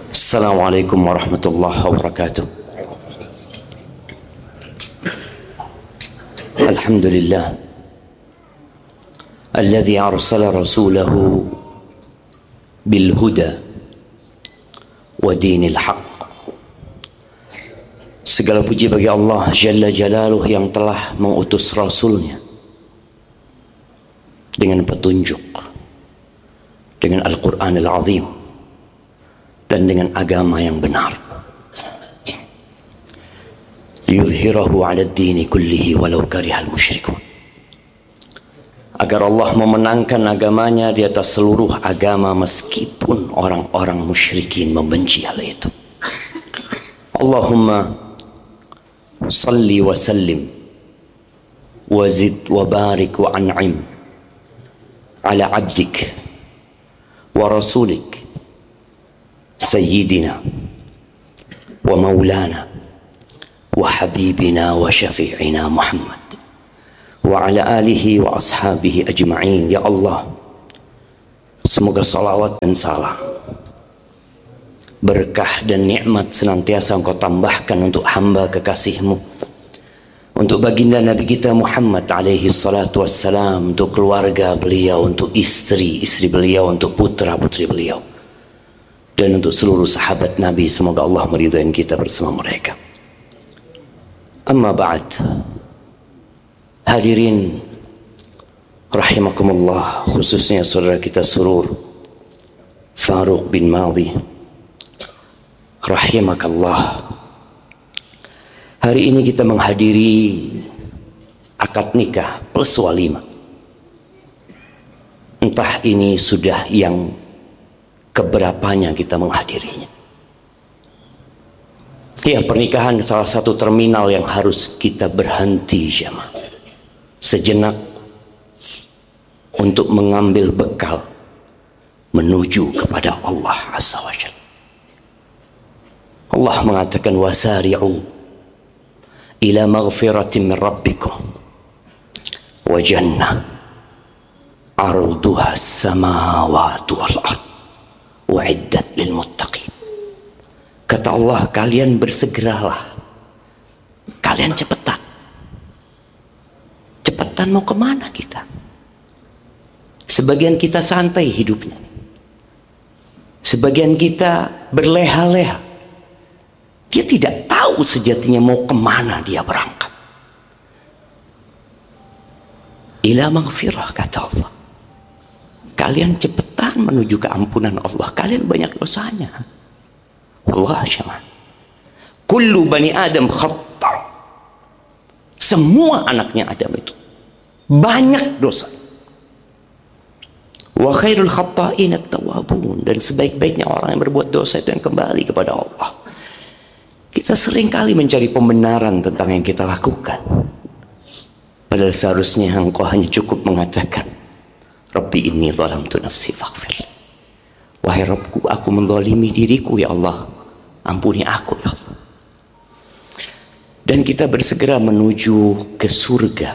Assalamualaikum warahmatullahi wabarakatuh. Alhamdulillah alladzi arsala rasulahu bil huda wa dinil haq. Segala puji bagi Allah Jalla Jalaluh yang telah mengutus Rasulnya dengan petunjuk, dengan Al-Quranil Azim, dan dengan agama yang benar. Liyudhhirahu 'ala ad-dini kullihi walau karihal musyrikun. Agar Allah memenangkan agamanya di atas seluruh agama meskipun orang-orang musyrikin membenci hal itu. Allahumma salli wa sallim wa zid wa barik wa an'im ala 'abdik wa rasulik Sayyidina wa maulana wa habibina wa syafi'ina Muhammad wa ala alihi wa ashabihi ajma'in. Ya Allah, semoga salawat dan salam, berkah dan nikmat senantiasa Engkau tambahkan untuk hamba kekasih-Mu, untuk baginda Nabi kita Muhammad alaihi salatu wassalam, untuk keluarga beliau, untuk istri-istri beliau, untuk putra-putri beliau, dan untuk seluruh sahabat Nabi. Semoga Allah meridai kita bersama mereka. Amma ba'd, hadirin rahimakumullah, khususnya saudara kita Surur Faruq bin Madhi rahimakallah. Hari ini kita menghadiri akad nikah plus walimah. Entah ini sudah yang keberapanya kita menghadirinya. Ya, pernikahan salah satu terminal yang harus kita berhenti jemaah sejenak untuk mengambil bekal menuju kepada Allah Azza wa Jalla. Allah mengatakan wasari'u ila maghfiratin min rabbikum wa jannah arduha as-samawati wal ardh wa'iddat lil muttaqin. Kata Allah, kalian bersegeralah, kalian cepetan mau kemana kita? Sebagian kita santai hidupnya, sebagian kita berleha-leha. Dia tidak tahu sejatinya mau kemana dia berangkat. Ila maghfirah, kata Allah, kalian cepetan menuju keampunan Allah. Kalian banyak dosanya. Allah syama. Kullu bani Adam khata'. Semua anaknya Adam itu banyak dosa. Wa khairul khata'in at-tawwabun. Dan sebaik-baiknya orang yang berbuat dosa itu yang kembali kepada Allah. Kita seringkali mencari pembenaran tentang yang kita lakukan, padahal seharusnya engkau hanya cukup mengatakan, Rabbi inni zalamtu nafsi faghfir. Wahai Rabbku, aku menzalimi diriku, ya Allah, ampuni aku, ya Allah. Dan kita bersegera menuju ke surga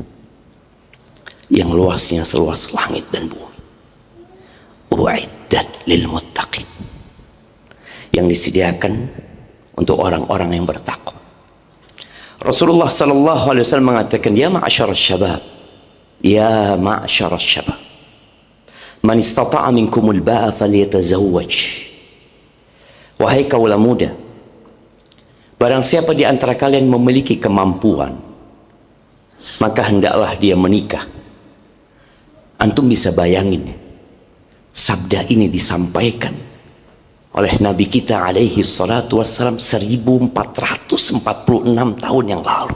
yang luasnya seluas langit dan bumi. U'iddat lil muttaqin, yang disediakan untuk orang-orang yang bertakwa. Rasulullah sallallahu alaihi wasallam mengatakan, ya ma'syarasy syabab, ya ma'syarasy syabab, man istata'a minkumul ba'a falyatazawwaj. Wahai kaula muda, barang siapa di antara kalian memiliki kemampuan, maka hendaklah dia menikah. Antum bisa bayangin, sabda ini disampaikan oleh Nabi kita alaihi salatu wassalam 1446 tahun yang lalu,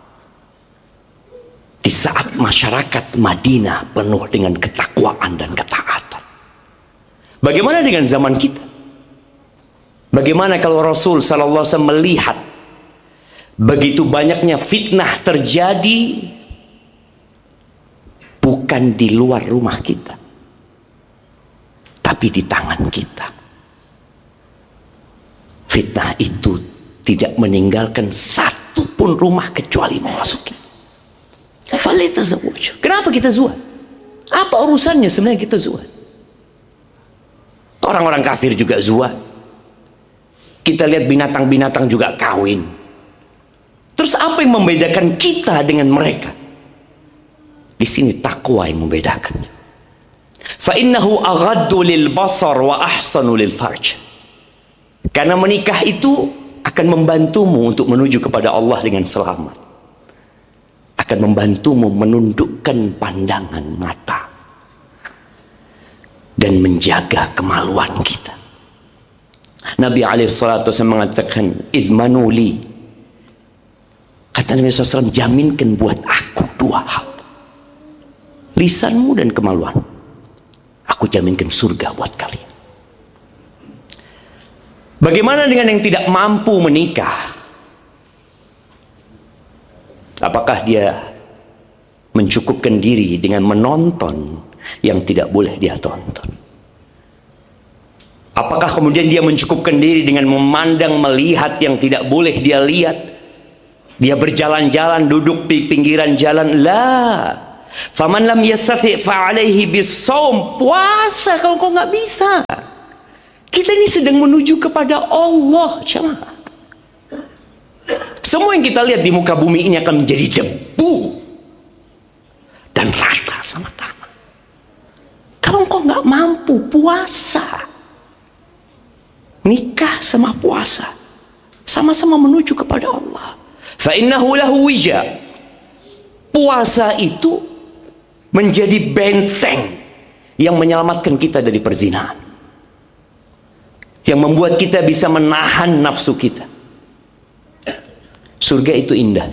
di saat masyarakat Madinah penuh dengan ketakwaan dan ketaatan. Bagaimana dengan zaman kita? Bagaimana kalau Rasul sallallahu alaihi wasallam melihat begitu banyaknya fitnah terjadi bukan di luar rumah kita, tapi di tangan kita. Fitnah itu tidak meninggalkan satu pun rumah kecuali memasuki. Kenapa kita zuhud? Apa urusannya sebenarnya kita zuhud? Orang-orang kafir juga zuhud. Kita lihat binatang-binatang juga kawin. Terus apa yang membedakan kita dengan mereka? Di sini takwa yang membedakan. Fa innahu aghaddu lil basar wa ahsanu lil farj. Karena menikah itu akan membantumu untuk menuju kepada Allah dengan selamat. Akan membantumu menundukkan pandangan mata dan menjaga kemaluan kita. Nabi SAW mengatakan, idmanuli, kata Nabi SAW, jaminkan buat aku dua hal, lisanmu dan kemaluan. Aku jaminkan surga buat kalian. Bagaimana dengan yang tidak mampu menikah? Apakah dia mencukupkan diri dengan menonton yang tidak boleh dia tonton? Apakah kemudian dia mencukupkan diri dengan memandang, melihat yang tidak boleh dia lihat? Dia berjalan-jalan, duduk di pinggiran jalan. La. Faman lam yastati' fa'alaihi bis-shaum. Puasa kalau kau nggak bisa. Kita ini sedang menuju kepada Allah, jemaah. Semua yang kita lihat di muka bumi ini akan menjadi debu dan rata sama tanah. Kalau engkau nggak mampu puasa, nikah sama puasa, sama-sama menuju kepada Allah. Fa innahu lahu wija. Puasa itu menjadi benteng yang menyelamatkan kita dari perzinahan, yang membuat kita bisa menahan nafsu kita. Surga itu indah,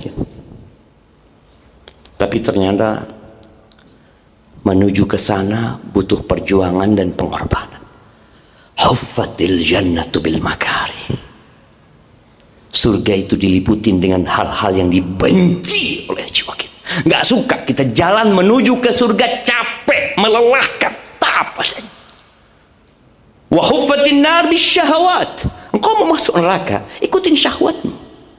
tapi ternyata menuju ke sana butuh perjuangan dan pengorbanan. Huffatil jannatu bil makari. Surga itu diliputin dengan hal-hal yang dibenci oleh jiwa kita. Nggak suka kita jalan menuju ke surga, capek, melelahkan, tak apa saja. Wa huffatin nar bis syahawat. Engkau mau masuk neraka, ikutin syahwatmu.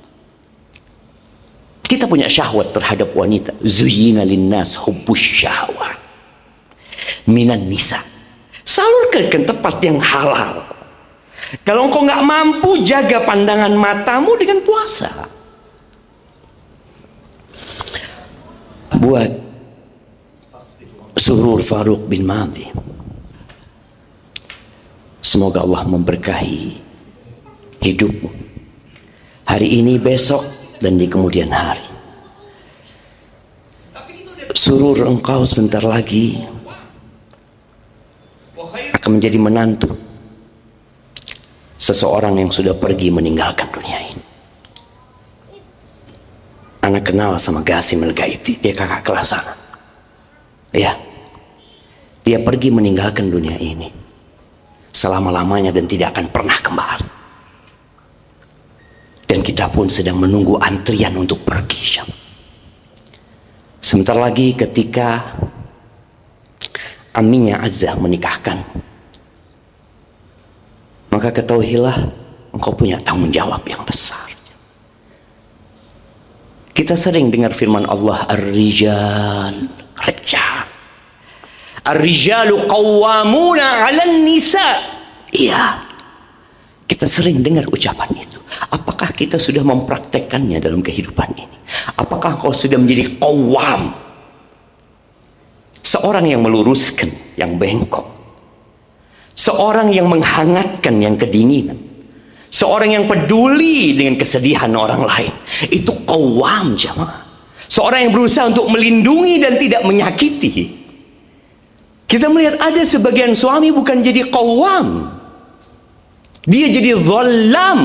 Kita punya syahwat terhadap wanita. Zuyyina linnas hubbus syahwat minan nisa. Salurkan ke tempat yang halal. Kalau engkau nggak mampu, jaga pandangan matamu dengan puasa. Buat Surur Faruq bin Madi, semoga Allah memberkahi hidupmu hari ini, besok, dan di kemudian hari. Surur, engkau sebentar lagi akan menjadi menantu seseorang yang sudah pergi meninggalkan dunia ini. Anak kenal sama Qasim Al-Gaiti, dia kakak kelas sana. Ya, dia pergi meninggalkan dunia ini selama-lamanya dan tidak akan pernah kembali. Dan kita pun sedang menunggu antrian untuk pergi. Sebentar lagi ketika aminya Azzah menikahkan, maka ketahuilah engkau punya tanggung jawab yang besar. Kita sering dengar firman Allah, ar-rijal, rijal. Ar-rijalu qawwamuna 'alan nisa. Iya. Kita sering dengar ucapan itu. Apakah kita sudah mempraktekkannya dalam kehidupan ini? Apakah engkau sudah menjadi qawwam? Seorang yang meluruskan yang bengkok. Seorang yang menghangatkan yang kedinginan. Seorang yang peduli dengan kesedihan orang lain. Itu qawwam, jamaah. Seorang yang berusaha untuk melindungi dan tidak menyakiti. Kita melihat ada sebagian suami bukan jadi qawwam, dia jadi zalam.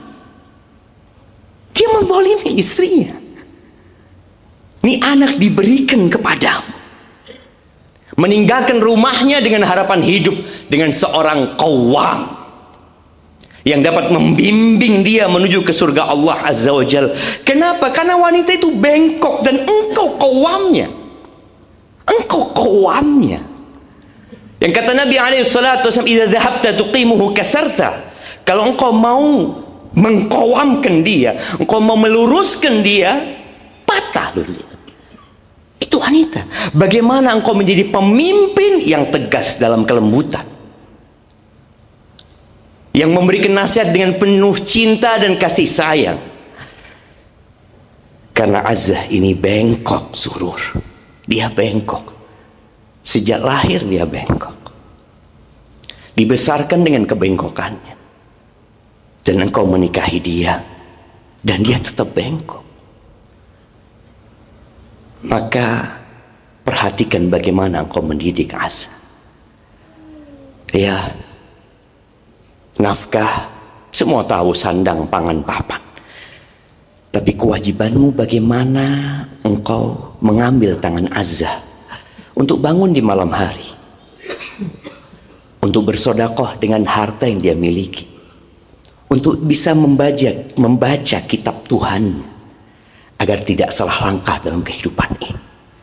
Dia menzalimi istrinya. Ini anak diberikan kepadamu, meninggalkan rumahnya dengan harapan hidup dengan seorang qawwam yang dapat membimbing dia menuju ke surga Allah Azza wa Jal. Kenapa? Karena wanita itu bengkok dan engkau qawwamnya. Engkau qawwamnya. Yang kata Nabi SAW, idza dhahabta tuqimuhu kasarta. Kalau engkau mau mengqawwamkan dia, engkau mau meluruskan dia, patah dulu. Itu wanita. Bagaimana engkau menjadi pemimpin yang tegas dalam kelembutan? yang memberikan nasihat dengan penuh cinta dan kasih sayang. Karena Azzah ini bengkok, Surur. Dia bengkok. Sejak lahir dia bengkok. Dibesarkan dengan kebengkokannya. Dan engkau menikahi dia, dan dia tetap bengkok. Maka perhatikan bagaimana engkau mendidik Azzah. Ya, nafkah, semua tahu sandang, pangan, papan. Tapi kewajibanmu bagaimana engkau mengambil tangan Azzah untuk bangun di malam hari, untuk bersodakoh dengan harta yang dia miliki, untuk bisa membaca kitab Tuhannya, agar tidak salah langkah dalam kehidupan ini.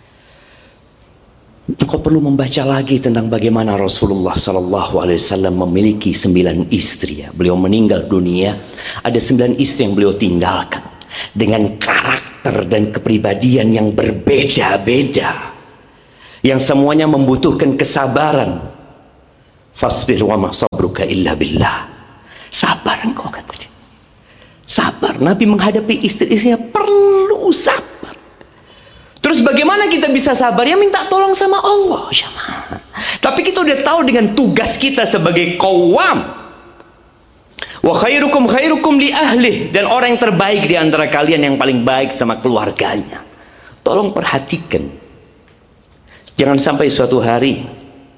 Engkau perlu membaca lagi tentang bagaimana Rasulullah SAW memiliki 9 istri. Beliau meninggal dunia, ada 9 istri yang beliau tinggalkan dengan karakter dan kepribadian yang berbeda-beda, yang semuanya membutuhkan kesabaran. Fasbir wa ma sabruka illa billah. Sabar engkau, kata dia. Sabar. Nabi menghadapi istri-istrinya perlu sabar. Terus bagaimana kita bisa sabar? Ya minta tolong sama Allah. Tapi kita udah tahu dengan tugas kita sebagai qawwam. Wa khairukum khairukum li ahlih. Dan orang yang terbaik di antara kalian yang paling baik sama keluarganya. Tolong perhatikan. Jangan sampai suatu hari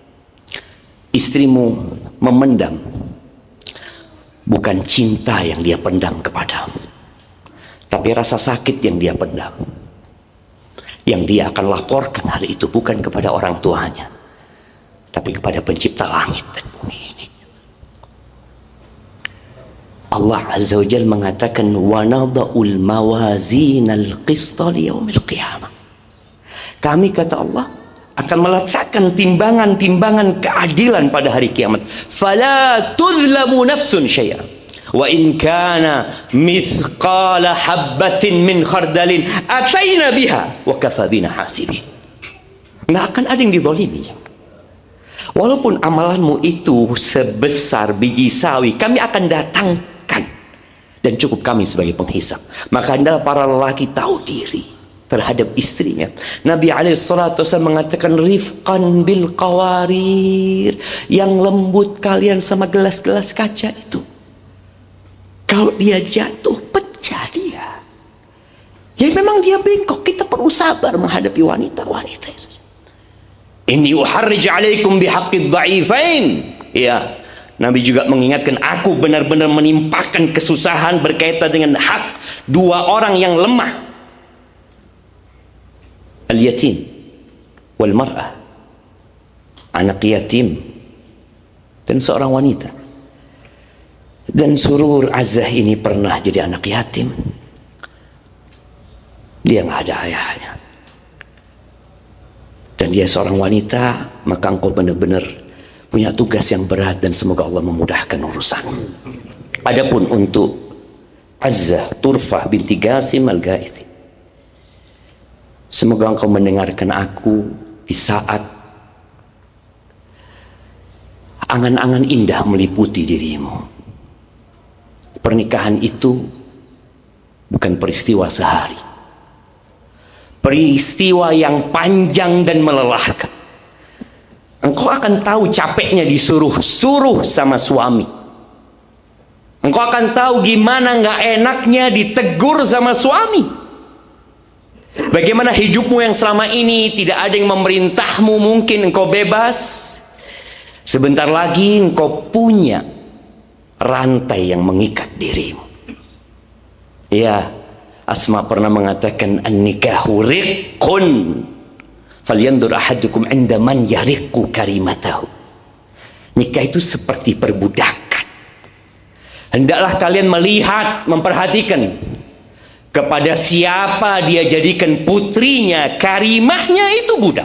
istrimu memendam. Bukan cinta yang dia pendam kepadamu, tapi rasa sakit yang dia pendam. Yang dia akan laporkan hal itu bukan kepada orang tuanya, tapi kepada pencipta langit dan bumi ini. Allah Azza wa Jalla mengatakan, wa nada'ul mawazinal qista liyaumil qiyamah. Kami, kata Allah, akan meletakkan timbangan-timbangan keadilan pada hari kiamat. Fala tuzlamu nafsun syai'an wa in kana mithqala habbatin min khardalin ataina biha wa kafa bina hasibin. Nggak akan ada yang dizalimi. Walaupun amalanmu itu sebesar biji sawi, kami akan datangkan dan cukup kami sebagai penghisap. Maka hendaklah para lelaki tahu diri terhadap istrinya. Nabi SAW mengatakan, rifqan bil qawarir, yang lembut kalian sama gelas-gelas kaca itu. Kalau dia jatuh, pecah dia. Ya memang dia bengkok, kita perlu sabar menghadapi wanita-wanita itu. Inni uharrij alaikum bihaqqid dha'ifain. Ya, Nabi juga mengingatkan, aku benar-benar menimpakan kesusahan berkaitan dengan hak dua orang yang lemah. Al-yatim wal mar'ah, anak yatim dan seorang wanita. Dan Surur Azzah ini pernah jadi anak yatim. Dia nggak ada ayahnya. Dan dia seorang wanita, maka engkau benar-benar punya tugas yang berat, dan semoga Allah memudahkan urusan. Adapun untuk Azzah Turfah binti Qasim al-Ghaisi, semoga engkau mendengarkan aku di saat angan-angan indah meliputi dirimu. Pernikahan itu bukan peristiwa sehari. Peristiwa yang panjang dan melelahkan. Engkau akan tahu capeknya disuruh-suruh sama suami. Engkau akan tahu gimana nggak enaknya ditegur sama suami. Bagaimana hidupmu yang selama ini tidak ada yang memerintahmu, mungkin engkau bebas. Sebentar lagi engkau punya rantai yang mengikat dirimu. Ya, Asma pernah mengatakan, an-nikahu riqqun falyandur ahadukum 'inda man yariqqu karimatahu. Nikah itu seperti perbudakan. Hendaklah kalian melihat, memperhatikan kepada siapa dia jadikan putrinya, karimahnya itu budak.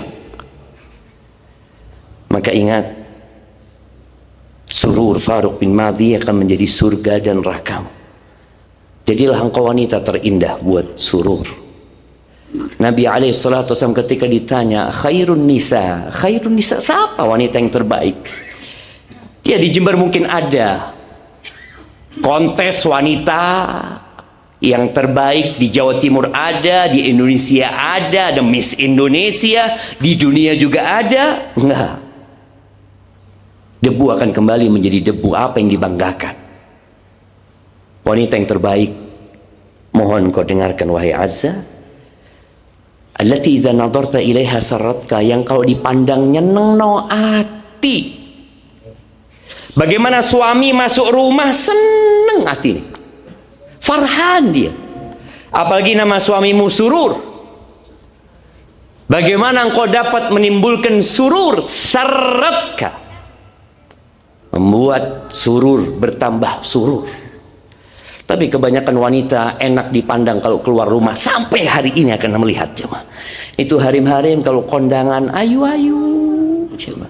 Maka ingat, Surur Faruq bin Madhi akan menjadi surga dan neraka. Jadilah engkau wanita terindah buat Surur. Nabi SAW ketika ditanya, khairun nisa siapa wanita yang terbaik? Ya, di Jember mungkin ada Kontes wanita yang terbaik di Jawa Timur ada, di Indonesia ada Miss Indonesia, di dunia juga ada. Enggak. Debu akan kembali menjadi debu. Apa yang dibanggakan? Wanita yang terbaik, mohon kau dengarkan wahai Azza, allati idza nadarta ilaiha sarratka, yang kalau dipandang nyenengno ati. Bagaimana suami masuk rumah seneng hati nih, farhan dia. Apalagi nama suamimu Surur. Bagaimana engkau dapat menimbulkan surur, sarratka, membuat surur bertambah surur. Tapi kebanyakan wanita enak dipandang kalau keluar rumah. Sampai hari ini akan melihat jemaah. Itu harim-harim kalau kondangan ayu-ayu jemaah.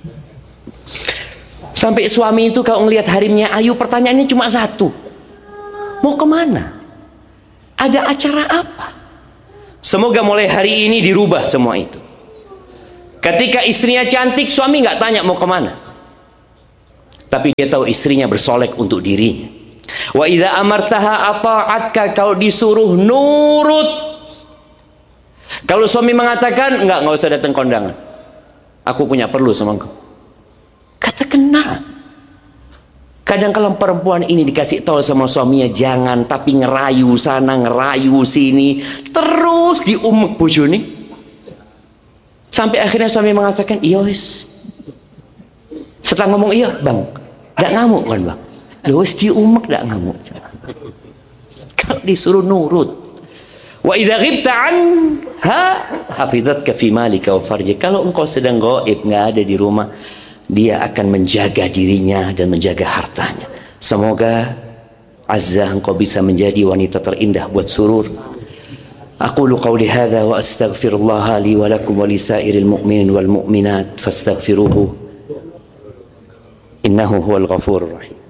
Sampai suami itu kalau ngelihat harimnya ayu, pertanyaannya cuma satu. Mau kemana? Ada acara apa? Semoga mulai hari ini dirubah semua itu. Ketika istrinya cantik, suami nggak tanya mau kemana. Tapi dia tahu istrinya bersolek untuk dirinya. Wa idza amartaha ata'atka, kalau disuruh nurut. Kalau suami mengatakan enggak usah datang kondangan, aku punya perlu sama engkau, katakan nah. Kadang kalau perempuan ini dikasih tahu sama suaminya jangan, tapi ngerayu sana ngerayu sini, terus diumek bojone, sampai akhirnya suami mengatakan iya wis. Setelah ngomong iya bang, enggak ngamuk kan bang, loh diumek enggak ngamuk. Kalau disuruh nurut. Wa idza ghibta anha hafizatka fi malika wa farjika, kalau engkau sedang gaib, enggak ada di rumah, dia akan menjaga dirinya dan menjaga hartanya. Semoga Azza engkau bisa menjadi wanita terindah buat Surur. Aqulu qawli hadza wa astaghfirullah li wa lakum wa lisairil mu'minin wal mu'minat fastaghfiruhu innahu huwal ghafurur rahim.